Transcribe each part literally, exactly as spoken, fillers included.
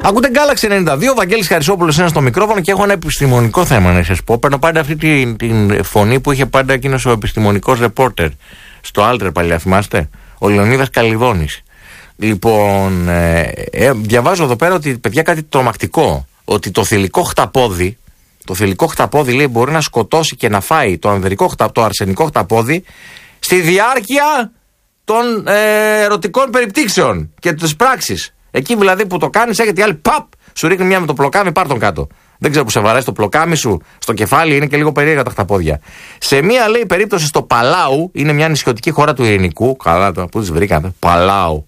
Ακούτε Galaxy ενενήντα δύο, Βαγγέλης Χαρισόπουλος είναι στο μικρόφωνο και έχω ένα επιστημονικό θέμα να σας πω. Παίρνω πάντα αυτή την, την φωνή που είχε πάντα εκείνος ο επιστημονικός ρεπόρτερ στο Άλτερ, παλιά θυμάστε, ο Λεωνίδας Καλιδόνης. Λοιπόν, ε, ε, διαβάζω εδώ πέρα ότι, παιδιά, κάτι τρομακτικό, ότι το θηλυκό χταπόδι, το θηλυκό χταπόδι λέει μπορεί να σκοτώσει και να φάει το, ανδρικό, το αρσενικό χταπόδι στη διάρκεια των ε, ερωτικών περιπτύξεων και της πράξης. Εκεί δηλαδή που το κάνεις, έχετε άλλη, παπ, σου ρίχνει μια με το πλοκάμι, πάρ' τον κάτω. Δεν ξέρω που σε βαρέσει το πλοκάμι σου, στο κεφάλι, είναι και λίγο περίεργα τα χταπόδια. Σε μία, λέει, περίπτωση στο Παλάου, είναι μια νησιωτική χώρα του Ειρηνικού. Καλά, το, πού τις βρήκατε, Παλάου.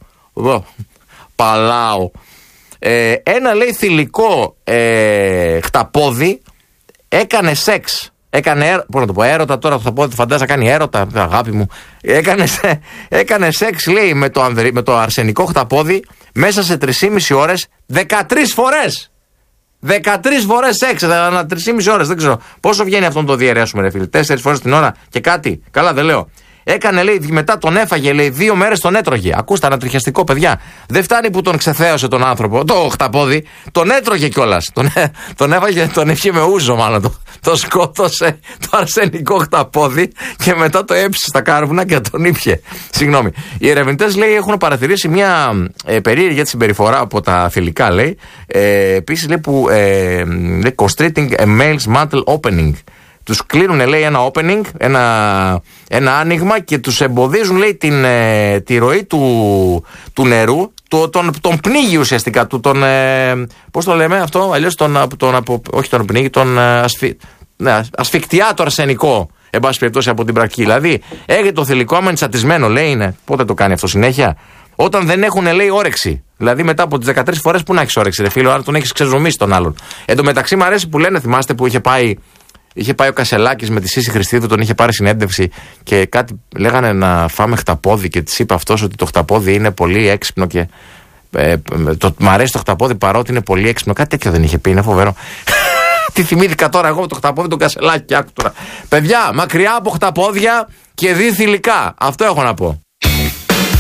Παλάου. Ε, ένα, λέει, θηλυκό ε, χταπόδι έκανε σεξ. Έκανε, πώς να το πω, έρωτα τώρα, θα πω, φαντάζα κάνει έρωτα, αγάπη μου. Έκανε, έκανε σεξ, λέει, με το, ανδρι, με το αρσενικό χταπόδι μέσα σε τρεις και μισή ώρες, δεκατρείς φορές. δεκατρείς φορές σεξ, ανά τρεις και μισή ώρες, δεν ξέρω πόσο βγαίνει αυτό να το διαιρέσουμε, ρε φίλε. τέσσερις φορές την ώρα και κάτι. Καλά, δεν λέω. Έκανε, λέει, μετά τον έφαγε, λέει, δύο μέρες τον έτρωγε. Ακούστε, ανατριχιαστικό, παιδιά. Δεν φτάνει που τον ξεθέωσε τον άνθρωπο, το χταπόδι, τον έτρωγε κιόλας. Τον, τον έφαγε, τον έφυγε με ούζο, μάλλον. Το, το σκότωσε το αρσενικό χταπόδι και μετά το έψησε στα κάρβουνα και τον ήπιε. Συγγνώμη. Οι ερευνητές, λέει, έχουν παρατηρήσει μια ε, περίεργη συμπεριφορά από τα θηλυκά, λέει. Ε, επίσης, λέει, που ε, λέει, constricting a male's mantle opening. Τους κλείνουν, λέει, ένα opening, ένα, ένα άνοιγμα και τους εμποδίζουν, λέει, την, ε, τη ροή του, του νερού, το, τον, τον πνίγει ουσιαστικά, του, τον, ε, πώς το λέμε αυτό, αλλιώς τον, τον, τον, όχι τον πνίγει, τον ασφι, ναι, ασφικτιά το αρσενικό, εν πάση περιπτώσει, από την πρακτική. Δηλαδή, έχει το θηλυκό άμα είναι τσατισμένο, λέει, είναι, πότε το κάνει αυτό συνέχεια, όταν δεν έχουν, λέει, όρεξη. Δηλαδή, μετά από τις δεκατρείς φορές που να έχεις όρεξη, ρε φίλο, άρα τον έχεις ξεζωμίσει τον άλλον. Εν τω μεταξύ, μου αρέσει που λένε, θυμάστε που είχε πάει. Είχε πάει ο Κασελάκης με τη Σύση Χριστίδου, τον είχε πάρει συνέντευξη και κάτι λέγανε να φάμε χταπόδι και της είπε αυτός ότι το χταπόδι είναι πολύ έξυπνο και ε, το, μ' αρέσει το χταπόδι παρότι είναι πολύ έξυπνο. Κάτι τέτοιο δεν είχε πει, είναι φοβερό. Τι θυμήθηκα τώρα εγώ με το χταπόδι τον Κασελάκη, άκου τώρα. Παιδιά, μακριά από χταπόδια και δι θηλυκά. Αυτό έχω να πω.